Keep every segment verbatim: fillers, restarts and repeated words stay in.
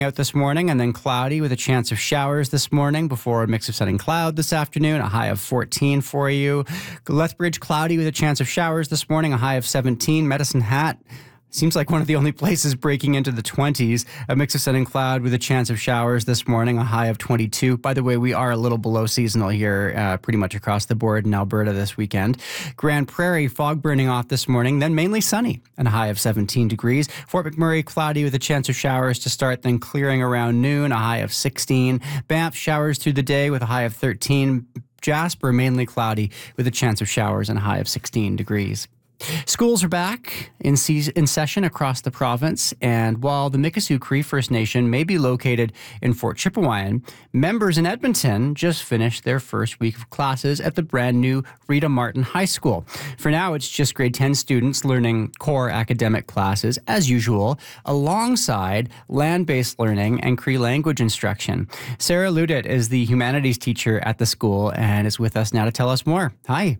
Out this morning and then cloudy with a chance of showers this morning before a mix of sun and cloud this afternoon, a high of fourteen for you. Lethbridge, cloudy with a chance of showers this morning, a high of seventeen. Medicine Hat seems like one of the only places breaking into the twenties. A mix of sun and cloud with a chance of showers this morning, a high of twenty-two. By the way, we are a little below seasonal here uh, pretty much across the board in Alberta this weekend. Grand Prairie, fog burning off this morning, then mainly sunny and a high of seventeen degrees. Fort McMurray, cloudy with a chance of showers to start, then clearing around noon, a high of sixteen. Banff, showers through the day with a high of thirteen. Jasper, mainly cloudy with a chance of showers and a high of sixteen degrees. Schools are back in, se- in session across the province, and while the Mikisew Cree First Nation may be located in Fort Chipewyan, members in Edmonton just finished their first week of classes at the brand new Rita Martin High School. For now, it's just grade ten students learning core academic classes, as usual, alongside land-based learning and Cree language instruction. Sarah Ludit is the humanities teacher at the school and is with us now to tell us more. Hi.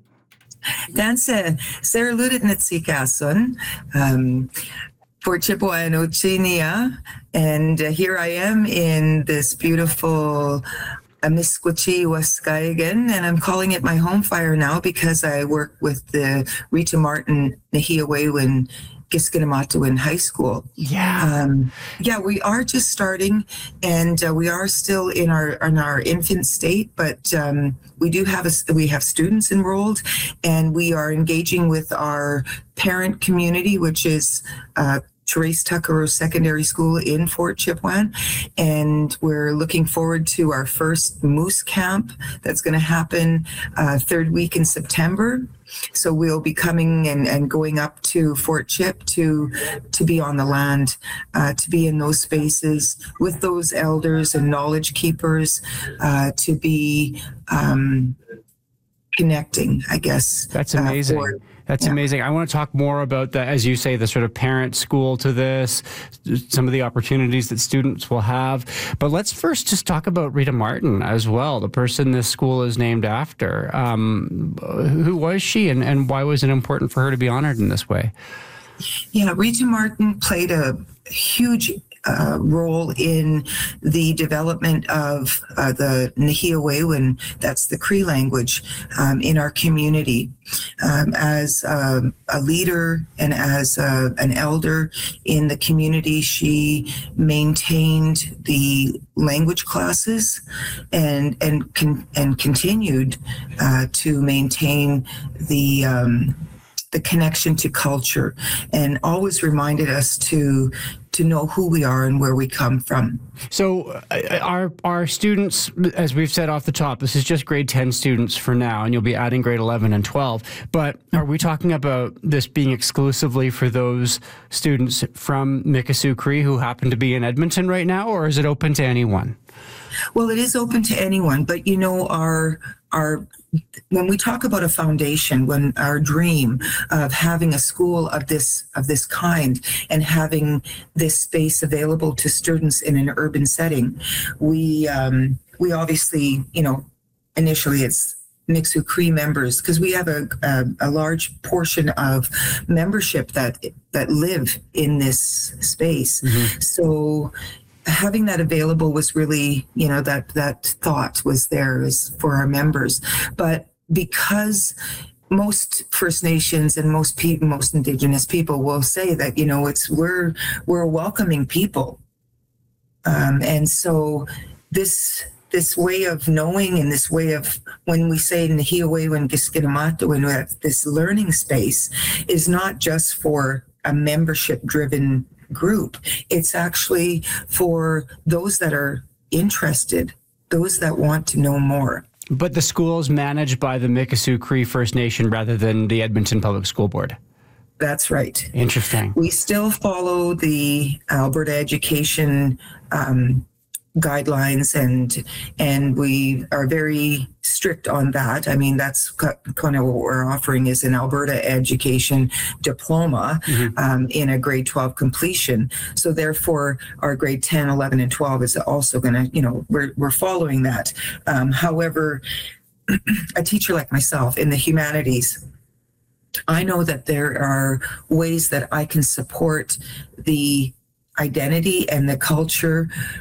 Danse, Sarah Ludit Nitsikason, um, for Chipewyan Ochinia, and uh, here I am in this beautiful Amisquachi, Waskahigan, and I'm calling it my home fire now because I work with the Rita Martin Nahiawewin Giskinamatuwin High School. Yeah. Um, yeah, we are just starting, and uh, we are still in our in our infant state, but um, we do have a, we have students enrolled, and we are engaging with our parent community, which is uh, Therese Tucker Secondary School in Fort Chipewyan, and we're looking forward to our first Moose Camp that's going to happen uh, third week in September. So we'll be coming and, and going up to Fort Chip to to be on the land, uh, to be in those spaces with those elders and knowledge keepers, uh, to be um, connecting, I guess. That's amazing. Uh, for, That's yeah. amazing. I want to talk more about that, as you say, the sort of parent school to this, some of the opportunities that students will have. But let's first just talk about Rita Martin as well, the person this school is named after. Um, who was she, and, and why was it important for her to be honored in this way? Yeah, Rita Martin played a huge Uh, role in the development of uh, the Nahiawewin, that's the Cree language, um, in our community. Um, as um, a leader and as uh, an elder in the community, she maintained the language classes and and con- and continued uh, to maintain the um, the connection to culture, and always reminded us to to know who we are and where we come from. So uh, our our students, as we've said off the top, this is just grade ten students for now, and you'll be adding grade eleven and twelve. But are we talking about this being exclusively for those students from Mikisew Cree who happen to be in Edmonton right now, or is it open to anyone? Well, it is open to anyone, but you know, our our when we talk about a foundation, when our dream of having a school of this of this kind and having this space available to students in an urban setting, we um, we obviously, you know, initially it's Mikisew Cree members, because we have a, a a large portion of membership that that live in this space. Mm-hmm. So having that available was really, you know, that that thought was there is for our members. But because most First Nations and most people, most Indigenous people will say that, you know, it's we're we're welcoming people, um, and so this this way of knowing and this way of, when we say Nahiawewin Giskinamatu, when we have this learning space, is not just for a membership-driven group. It's actually for those that are interested, those that want to know more. But the school is managed by the Mikisew Cree First Nation rather than the Edmonton Public School Board. That's right. Interesting. We still follow the Alberta Education um, guidelines, and and we are very strict on that. I mean, that's kind of what we're offering is an Alberta Education diploma, mm-hmm. um, in a grade twelve completion. So therefore, our grade ten, eleven, and twelve is also going to, you know, we're we're following that. Um, however, a teacher like myself in the humanities, I know that there are ways that I can support the identity and the culture